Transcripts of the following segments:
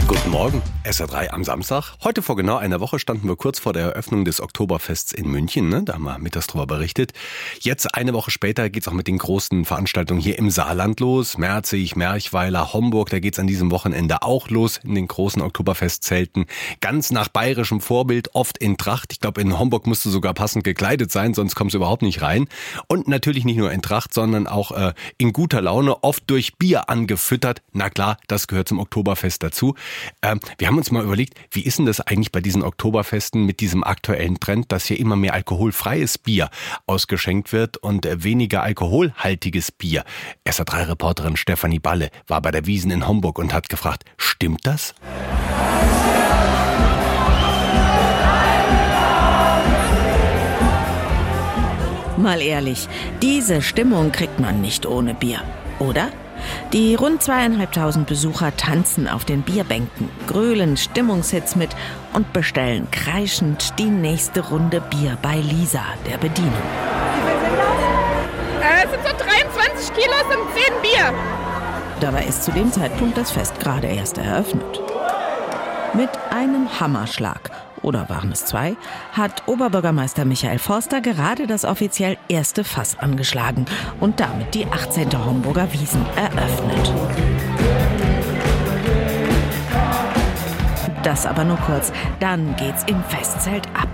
Guten Morgen, SR3 am Samstag. Heute vor genau einer Woche standen wir kurz vor der Eröffnung des Oktoberfests in München. Da haben wir mittags drüber berichtet. Jetzt, eine Woche später, geht's auch mit den großen Veranstaltungen hier im Saarland los. Merzig, Merchweiler, Homburg, da geht's an diesem Wochenende auch los in den großen Oktoberfestzelten. Ganz nach bayerischem Vorbild, oft in Tracht. Ich glaube, in Homburg musst du sogar passend gekleidet sein, sonst kommst du überhaupt nicht rein. Und natürlich nicht nur in Tracht, sondern auch in guter Laune, oft durch Bier angefüttert. Na klar, das gehört zum Oktoberfest dazu. Wir haben uns mal überlegt, wie ist denn das eigentlich bei diesen Oktoberfesten mit diesem aktuellen Trend, dass hier immer mehr alkoholfreies Bier ausgeschenkt wird und weniger alkoholhaltiges Bier. SR3-Reporterin Stefanie Balle war bei der Wiesn in Homburg und hat gefragt, stimmt das? Mal ehrlich, diese Stimmung kriegt man nicht ohne Bier, oder? Die rund 2.500 Besucher tanzen auf den Bierbänken, grölen Stimmungshits mit und bestellen kreischend die nächste Runde Bier bei Lisa, der Bedienung. Wie viel sind das? Es sind so 23 Kilo, sind 10 Bier. Dabei ist zu dem Zeitpunkt das Fest gerade erst eröffnet. Mit einem Hammerschlag, oder waren es zwei, hat Oberbürgermeister Michael Forster gerade das offiziell erste Fass angeschlagen und damit die 18. Homburger Wiesn eröffnet. Das aber nur kurz, dann geht's im Festzelt ab.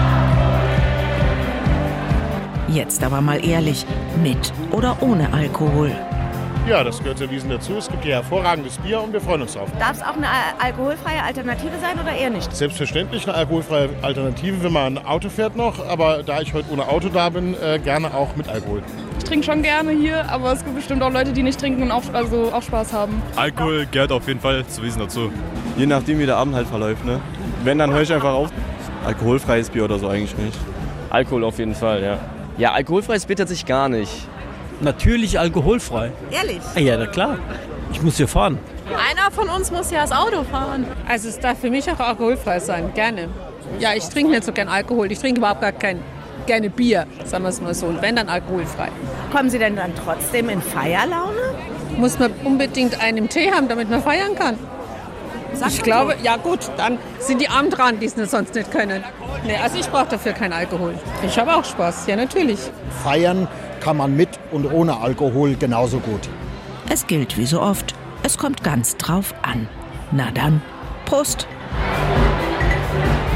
Jetzt aber mal ehrlich, mit oder ohne Alkohol? Ja, das gehört zur Wiesn dazu. Es gibt hier hervorragendes Bier und wir freuen uns drauf. Darf es auch eine alkoholfreie Alternative sein oder eher nicht? Selbstverständlich eine alkoholfreie Alternative, wenn man ein Auto fährt noch. Aber da ich heute ohne Auto da bin, gerne auch mit Alkohol. Ich trinke schon gerne hier, aber es gibt bestimmt auch Leute, die nicht trinken und auch Spaß haben. Alkohol gehört auf jeden Fall zur Wiesn dazu. Je nachdem, wie der Abend halt verläuft, ne? Wenn, dann höre ich einfach auf. Alkoholfreies Bier oder so eigentlich nicht. Alkohol auf jeden Fall, ja. Ja, alkoholfreies Bier tatsächlich gar nicht. Natürlich alkoholfrei. Ehrlich? Ja, na klar. Ich muss hier fahren. Einer von uns muss ja das Auto fahren. Also es darf für mich auch alkoholfrei sein, gerne. Ja, ich trinke nicht so gern Alkohol. Ich trinke überhaupt gerne Bier, sagen wir es mal so. Und wenn, dann alkoholfrei. Kommen Sie denn dann trotzdem in Feierlaune? Muss man unbedingt einen Tee haben, damit man feiern kann. Ich glaube, ja gut, dann sind die arm dran, die es sonst nicht können. Nee, also ich brauche dafür keinen Alkohol. Ich habe auch Spaß, ja natürlich. Feiern kann man mit und ohne Alkohol genauso gut. Es gilt wie so oft, es kommt ganz drauf an. Na dann, Prost!